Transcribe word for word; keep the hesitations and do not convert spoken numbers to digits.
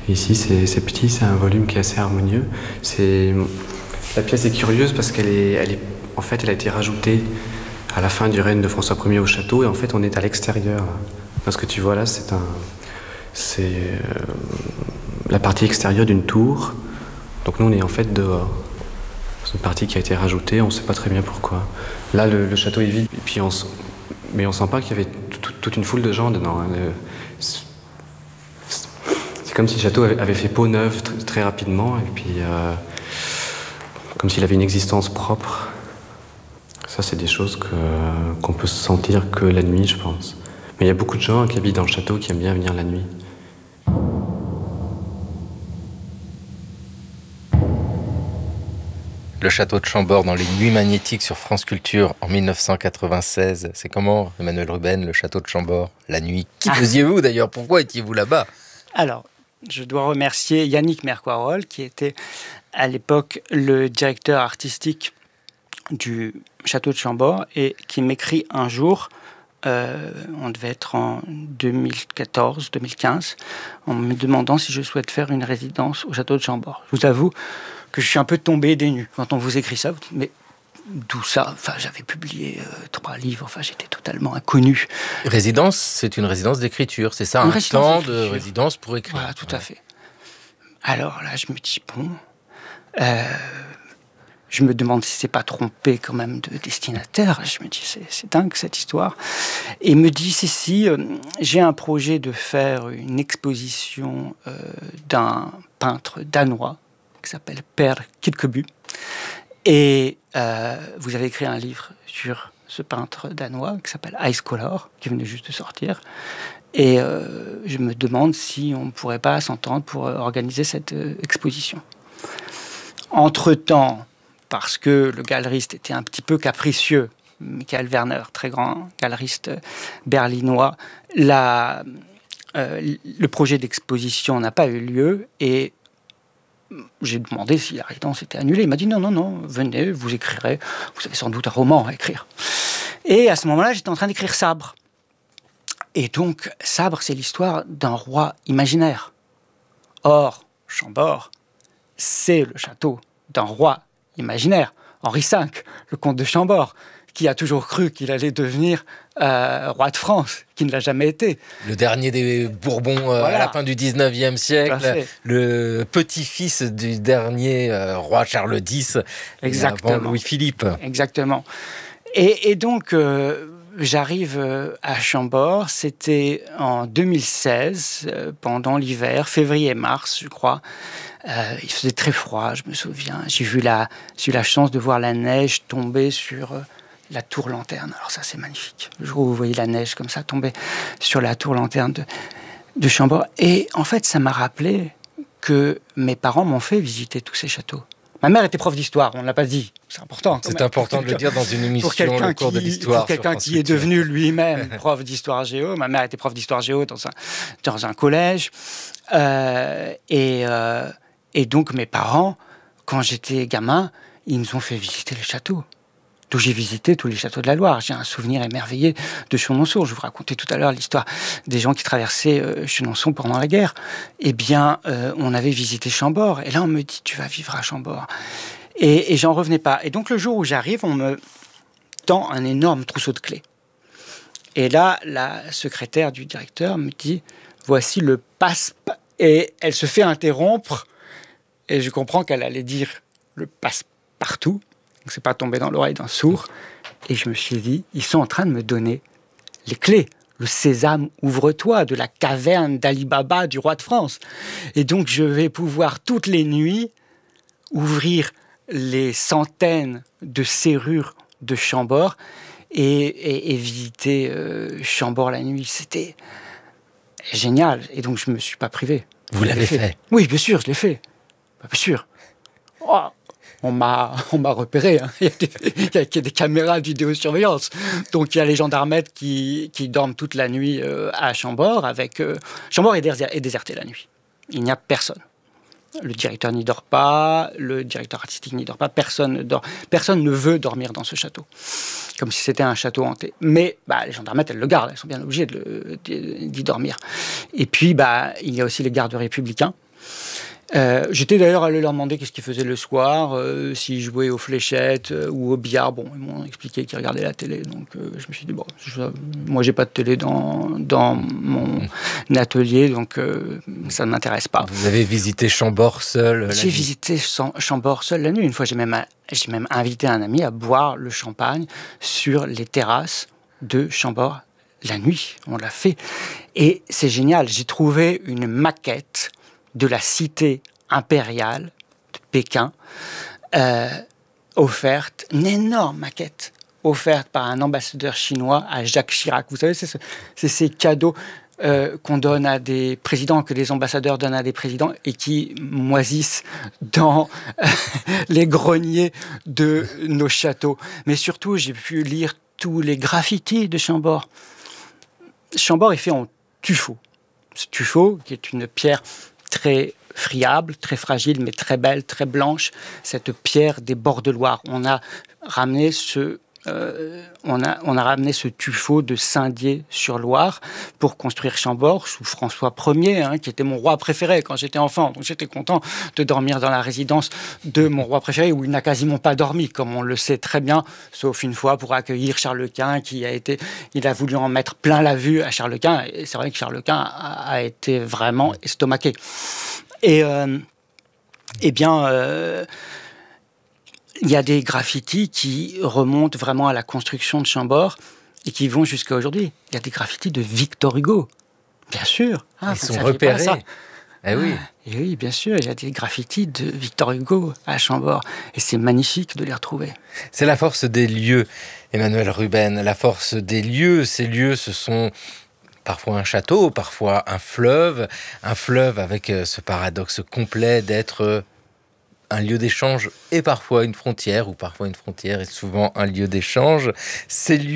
Et ici, c'est, c'est petit, c'est un volume qui est assez harmonieux. C'est... La pièce est curieuse parce qu'elle est, elle est, en fait, elle a été rajoutée à la fin du règne de François Ier au château, et en fait, on est à l'extérieur. Ce que tu vois là, c'est, un, c'est euh, la partie extérieure d'une tour. Donc nous, on est en fait dehors. C'est une partie qui a été rajoutée, on ne sait pas très bien pourquoi. Là, le, le château est vide, et puis on, mais on sent pas qu'il y avait tout, toute une foule de gens dedans. Hein. Le, c'est comme si le château avait, avait fait peau neuve très, très rapidement, et puis euh, comme s'il avait une existence propre. Ça, c'est des choses que, qu'on peut sentir que la nuit, je pense. Mais il y a beaucoup de gens qui habitent dans le château qui aiment bien venir la nuit. Le château de Chambord dans les Nuits magnétiques sur France Culture en dix-neuf cent quatre-vingt-seize. C'est comment, Emmanuel Ruben, le château de Chambord, la nuit? Qui ah. faisiez-vous d'ailleurs? Pourquoi étiez-vous là-bas? Alors, je dois remercier Yannick Mercoirol, qui était à l'époque le directeur artistique du château de Chambord et qui m'écrit un jour, euh, on devait être en deux mille quatorze deux mille quinze, en me demandant si je souhaite faire une résidence au château de Chambord. Je vous avoue que je suis un peu tombé des nues quand on vous écrit ça, mais d'où ça? Enfin, j'avais publié euh, trois livres, enfin, j'étais totalement inconnu. Résidence, c'est une résidence d'écriture, c'est ça, une un temps de résidence pour écrire. Voilà, tout ouais. à fait. Alors là, je me dis, bon, euh, je me demande si c'est pas trompé quand même de destinataire. Je me dis, c'est, c'est dingue cette histoire. Et il me dit, si, si, euh, j'ai un projet de faire une exposition euh, d'un peintre danois qui s'appelle Per Kirkeby. Et euh, vous avez écrit un livre sur ce peintre danois qui s'appelle Ice Color, qui venait juste de sortir. Et euh, je me demande si on ne pourrait pas s'entendre pour organiser cette euh, exposition. Entre-temps, parce que le galeriste était un petit peu capricieux, Michael Werner, très grand galeriste berlinois, la, euh, le projet d'exposition n'a pas eu lieu et j'ai demandé si la résidence était annulée. Il m'a dit non, non, non, venez, vous écrirez. Vous avez sans doute un roman à écrire. Et à ce moment-là, j'étais en train d'écrire Sabre. Et donc, Sabre, c'est l'histoire d'un roi imaginaire. Or, Chambord, c'est le château d'un roi imaginaire. Henri cinq, le comte de Chambord, qui a toujours cru qu'il allait devenir euh, roi de France, qui ne l'a jamais été. Le dernier des Bourbons euh, voilà. à la fin du dix-neuvième siècle, le petit-fils du dernier euh, roi Charles X, avant Louis-Philippe. Exactement. Et, et donc, euh, j'arrive euh, à Chambord, c'était en deux mille seize, euh, pendant l'hiver, février-mars, je crois. Euh, il faisait très froid, je me souviens. J'ai, vu la, j'ai eu la chance de voir la neige tomber sur... Euh, la tour lanterne. Alors ça, c'est magnifique. Le jour où vous voyez la neige comme ça tomber sur la tour lanterne de, de Chambord. Et en fait, ça m'a rappelé que mes parents m'ont fait visiter tous ces châteaux. Ma mère était prof d'histoire, on ne l'a pas dit. C'est important. C'est même. important de le dire dans une émission, pour quelqu'un le cours qui, de l'histoire. Pour quelqu'un qui est devenu lui-même prof d'histoire géo. Ma mère était prof d'histoire géo dans un, dans un collège. Euh, et, euh, et donc, mes parents, quand j'étais gamin, ils nous ont fait visiter les châteaux. Donc j'ai visité tous les châteaux de la Loire. J'ai un souvenir émerveillé de Chenonceau. Je vous racontais tout à l'heure l'histoire des gens qui traversaient euh, Chenonceau pendant la guerre. Eh bien, euh, on avait visité Chambord. Et là, on me dit, tu vas vivre à Chambord. Et, et j'en revenais pas. Et donc, le jour où j'arrive, on me tend un énorme trousseau de clés. Et là, la secrétaire du directeur me dit, voici le passe... Et elle se fait interrompre. Et je comprends qu'elle allait dire le passe-partout. Donc, c'est pas tombé dans l'oreille d'un sourd. Et je me suis dit, ils sont en train de me donner les clés. Le sésame, ouvre-toi, de la caverne d'Ali Baba, du roi de France. Et donc, je vais pouvoir, toutes les nuits, ouvrir les centaines de serrures de Chambord et, et, et visiter euh, Chambord la nuit. C'était génial. Et donc, je me suis pas privé. Vous l'avez fait. fait Oui, bien sûr, je l'ai fait. Bien sûr. Oh On m'a, on m'a repéré. Hein. Il, y a des, il y a des caméras de vidéosurveillance. Donc, il y a les gendarmettes qui, qui dorment toute la nuit euh, à Chambord. Avec, euh, Chambord est, déser, est déserté la nuit. Il n'y a personne. Le directeur n'y dort pas, le directeur artistique n'y dort pas. Personne ne dort. Personne ne veut dormir dans ce château. Comme si c'était un château hanté. Mais bah, les gendarmettes, elles le gardent. Elles sont bien obligées de le, d'y dormir. Et puis, bah, il y a aussi les gardes républicains Euh, j'étais d'ailleurs allé leur demander qu'est-ce qu'ils faisaient le soir, euh, s'ils jouaient aux fléchettes euh, ou au billard. Bon, ils m'ont expliqué qu'ils regardaient la télé, donc euh, je me suis dit, bon, je, moi j'ai pas de télé dans, dans mon atelier, donc euh, ça ne m'intéresse pas. Vous avez visité Chambord seul la J'ai nuit. visité Chambord seul la nuit. Une fois, j'ai même, j'ai même invité un ami à boire le champagne sur les terrasses de Chambord la nuit. On l'a fait. Et c'est génial, j'ai trouvé une maquette de la cité impériale de Pékin, euh, offerte, une énorme maquette, offerte par un ambassadeur chinois à Jacques Chirac. Vous savez, c'est, ce, c'est ces cadeaux euh, qu'on donne à des présidents, que les ambassadeurs donnent à des présidents et qui moisissent dans euh, les greniers de nos châteaux. Mais surtout, j'ai pu lire tous les graffitis de Chambord. Chambord est fait en tuffeau. Ce tuffeau, qui est une pierre très friable, très fragile, mais très belle, très blanche, cette pierre des bords de Loire. On a ramené ce, euh, on a, on a ramené ce tuffeau de Saint-Dié-sur-Loire pour construire Chambord sous François Ier, hein, qui était mon roi préféré quand j'étais enfant. Donc j'étais content de dormir dans la résidence de mon roi préféré, où il n'a quasiment pas dormi, comme on le sait très bien, sauf une fois pour accueillir Charles Quint, qui a été, il a voulu en mettre plein la vue à Charles Quint, et c'est vrai que Charles Quint a, a été vraiment estomaqué. Et euh, eh bien, euh, il y a des graffitis qui remontent vraiment à la construction de Chambord et qui vont jusqu'à aujourd'hui. Il y a des graffitis de Victor Hugo, bien sûr. Ah, ils sont repérés. Eh oui. Ah, et oui, bien sûr, il y a des graffitis de Victor Hugo à Chambord. Et c'est magnifique de les retrouver. C'est la force des lieux, Emmanuel Ruben. La force des lieux, ces lieux, ce sont parfois un château, parfois un fleuve, un fleuve avec ce paradoxe complet d'être un lieu d'échange et parfois une frontière, ou parfois une frontière est souvent un lieu d'échange. Ces lieux